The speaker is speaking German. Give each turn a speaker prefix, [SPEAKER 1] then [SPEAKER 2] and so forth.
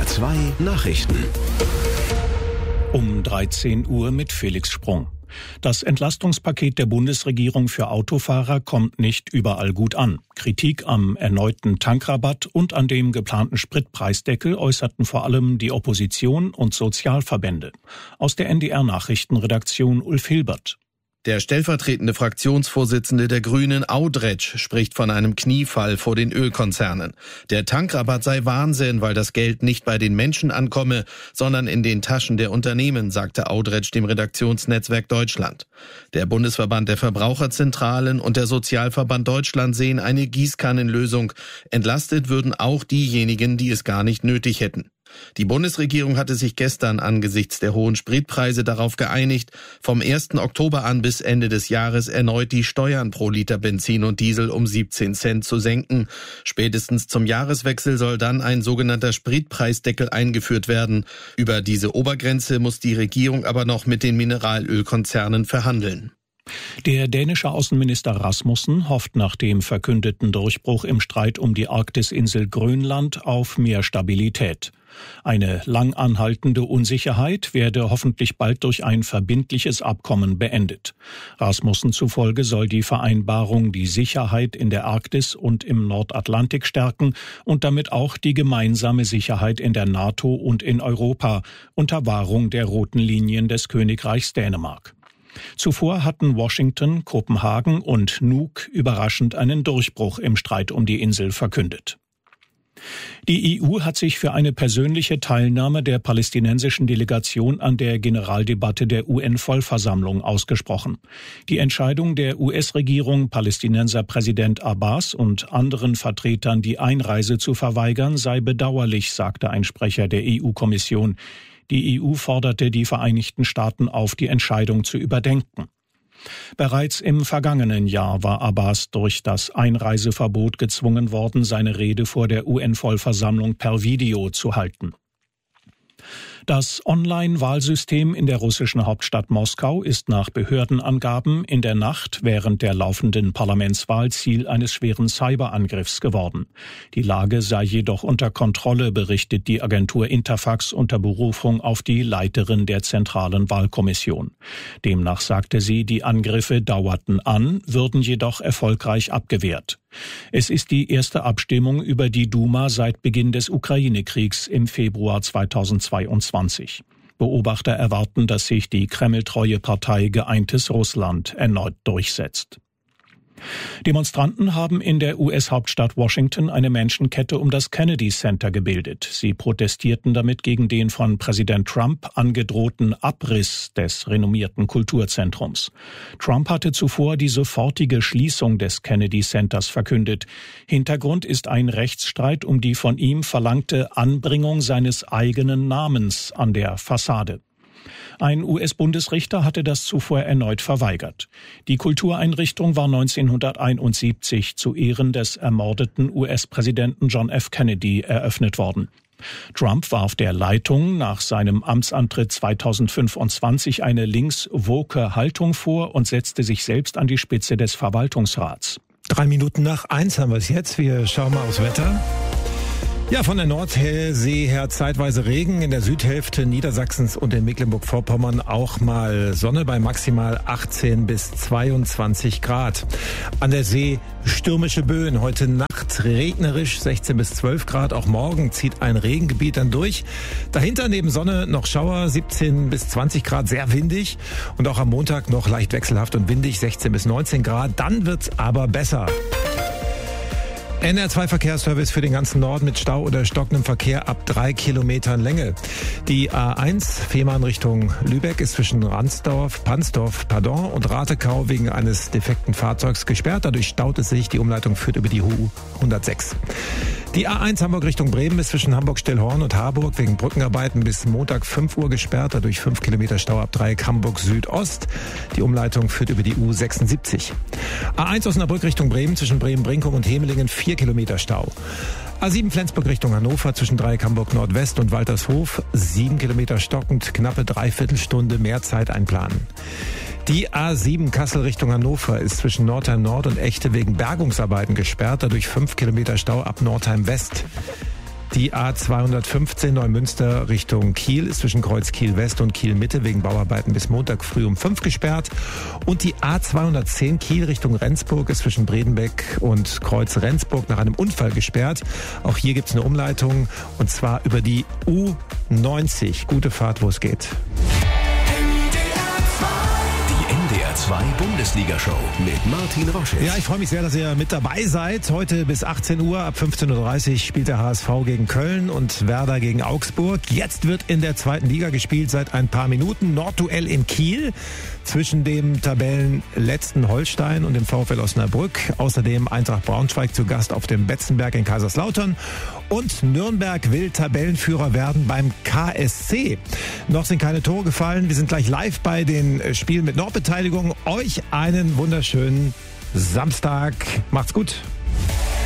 [SPEAKER 1] SWR2 Nachrichten.
[SPEAKER 2] Um 13 Uhr mit Felix Sprung. Das Entlastungspaket der Bundesregierung für Autofahrer kommt nicht überall gut an. Kritik am erneuten Tankrabatt und an dem geplanten Spritpreisdeckel äußerten vor allem die Opposition und Sozialverbände. Aus der NDR-Nachrichtenredaktion Ulf Hilbert.
[SPEAKER 3] Der stellvertretende Fraktionsvorsitzende der Grünen, Audretsch, spricht von einem Kniefall vor den Ölkonzernen. Der Tankrabatt sei Wahnsinn, weil das Geld nicht bei den Menschen ankomme, sondern in den Taschen der Unternehmen, sagte Audretsch dem Redaktionsnetzwerk Deutschland. Der Bundesverband der Verbraucherzentralen und der Sozialverband Deutschland sehen eine Gießkannenlösung. Entlastet würden auch diejenigen, die es gar nicht nötig hätten. Die Bundesregierung hatte sich gestern angesichts der hohen Spritpreise darauf geeinigt, vom 1. Oktober an bis Ende des Jahres erneut die Steuern pro Liter Benzin und Diesel um 17 Cent zu senken. Spätestens zum Jahreswechsel soll dann ein sogenannter Spritpreisdeckel eingeführt werden. Über diese Obergrenze muss die Regierung aber noch mit den Mineralölkonzernen verhandeln.
[SPEAKER 2] Der dänische Außenminister Rasmussen hofft nach dem verkündeten Durchbruch im Streit um die Arktisinsel Grönland auf mehr Stabilität. Eine lang anhaltende Unsicherheit werde hoffentlich bald durch ein verbindliches Abkommen beendet. Rasmussen zufolge soll die Vereinbarung die Sicherheit in der Arktis und im Nordatlantik stärken und damit auch die gemeinsame Sicherheit in der NATO und in Europa unter Wahrung der roten Linien des Königreichs Dänemark. Zuvor hatten Washington, Kopenhagen und Nuuk überraschend einen Durchbruch im Streit um die Insel verkündet. Die EU hat sich für eine persönliche Teilnahme der palästinensischen Delegation an der Generaldebatte der UN-Vollversammlung ausgesprochen. Die Entscheidung der US-Regierung, Palästinenserpräsident Abbas und anderen Vertretern die Einreise zu verweigern, sei bedauerlich, sagte ein Sprecher der EU-Kommission. Die EU forderte die Vereinigten Staaten auf, die Entscheidung zu überdenken. Bereits im vergangenen Jahr war Abbas durch das Einreiseverbot gezwungen worden, seine Rede vor der UN-Vollversammlung per Video zu halten. Das Online-Wahlsystem in der russischen Hauptstadt Moskau ist nach Behördenangaben in der Nacht während der laufenden Parlamentswahl Ziel eines schweren Cyberangriffs geworden. Die Lage sei jedoch unter Kontrolle, berichtet die Agentur Interfax unter Berufung auf die Leiterin der zentralen Wahlkommission. Demnach sagte sie, die Angriffe dauerten an, würden jedoch erfolgreich abgewehrt. Es ist die erste Abstimmung über die Duma seit Beginn des Ukraine-Kriegs im Februar 2022. Beobachter erwarten, dass sich die kremltreue Partei Geeintes Russland erneut durchsetzt. Demonstranten haben in der US-Hauptstadt Washington eine Menschenkette um das Kennedy Center gebildet. Sie protestierten damit gegen den von Präsident Trump angedrohten Abriss des renommierten Kulturzentrums. Trump hatte zuvor die sofortige Schließung des Kennedy Centers verkündet. Hintergrund ist ein Rechtsstreit um die von ihm verlangte Anbringung seines eigenen Namens an der Fassade. Ein US-Bundesrichter hatte das zuvor erneut verweigert. Die Kultureinrichtung war 1971 zu Ehren des ermordeten US-Präsidenten John F. Kennedy eröffnet worden. Trump warf der Leitung nach seinem Amtsantritt 2025 eine links-woke Haltung vor und setzte sich selbst an die Spitze des Verwaltungsrats.
[SPEAKER 4] 1:03 haben wir es jetzt. Wir schauen mal aufs Wetter. Ja, von der Nordsee her zeitweise Regen, in der Südhälfte Niedersachsens und in Mecklenburg-Vorpommern auch mal Sonne bei maximal 18 bis 22 Grad. An der See stürmische Böen, heute Nacht regnerisch 16 bis 12 Grad, auch morgen zieht ein Regengebiet dann durch. Dahinter neben Sonne noch Schauer, 17 bis 20 Grad, sehr windig und auch am Montag noch leicht wechselhaft und windig, 16 bis 19 Grad, dann wird's aber besser. NR2 Verkehrsservice für den ganzen Norden mit Stau oder stockendem Verkehr ab 3 Kilometern Länge. Die A1 Fehmarn Richtung Lübeck ist zwischen Pansdorf und Ratekau wegen eines defekten Fahrzeugs gesperrt. Dadurch staut es sich. Die Umleitung führt über die HU 106. Die A1 Hamburg Richtung Bremen ist zwischen Hamburg-Stillhorn und Harburg wegen Brückenarbeiten bis Montag 5 Uhr gesperrt. Dadurch 5 Kilometer Stau ab Dreieck Hamburg Südost. Die Umleitung führt über die U76. A1 Osnabrück Richtung Bremen zwischen Bremen-Brinkum und Hemelingen 4 Kilometer Stau. A7 Flensburg Richtung Hannover zwischen Dreieck Hamburg Nordwest und Waltershof 7 Kilometer stockend, knappe Dreiviertelstunde mehr Zeit einplanen. Die A7 Kassel Richtung Hannover ist zwischen Nordheim Nord und Echte wegen Bergungsarbeiten gesperrt, dadurch 5 Kilometer Stau ab Nordheim West. Die A215 Neumünster Richtung Kiel ist zwischen Kreuz Kiel West und Kiel Mitte wegen Bauarbeiten bis Montag früh um 5 gesperrt. Und die A210 Kiel Richtung Rendsburg ist zwischen Bredenbeck und Kreuz Rendsburg nach einem Unfall gesperrt. Auch hier gibt es eine Umleitung und zwar über die U90. Gute Fahrt, wo es geht.
[SPEAKER 1] NDR 2 Bundesliga-Show mit Martin Roschitz.
[SPEAKER 4] Ja, ich freue mich sehr, dass ihr mit dabei seid. Heute bis 18 Uhr, ab 15.30 Uhr spielt der HSV gegen Köln und Werder gegen Augsburg. Jetzt wird in der zweiten Liga gespielt seit ein paar Minuten. Nordduell in Kiel zwischen dem Tabellenletzten Holstein und dem VfL Osnabrück. Außerdem Eintracht Braunschweig zu Gast auf dem Betzenberg in Kaiserslautern. Und Nürnberg will Tabellenführer werden beim KSC. Noch sind keine Tore gefallen. Wir sind gleich live bei den Spielen mit Nordbeteiligung. Euch einen wunderschönen Samstag. Macht's gut.